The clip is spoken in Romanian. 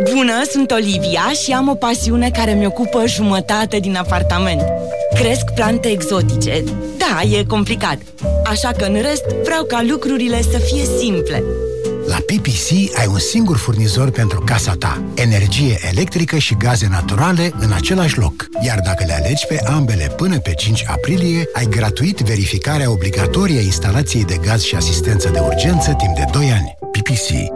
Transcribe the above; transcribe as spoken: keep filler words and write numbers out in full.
Bună, sunt Olivia și am o pasiune care mi-ocupă jumătate din apartament. Cresc plante exotice. Da, e complicat. Așa că în rest vreau ca lucrurile să fie simple. La P P C ai un singur furnizor pentru casa ta. Energie electrică și gaze naturale în același loc. Iar dacă le alegi pe ambele până pe cinci aprilie, ai gratuit verificarea obligatorie a instalației de gaz și asistență de urgență timp de doi ani. P P C.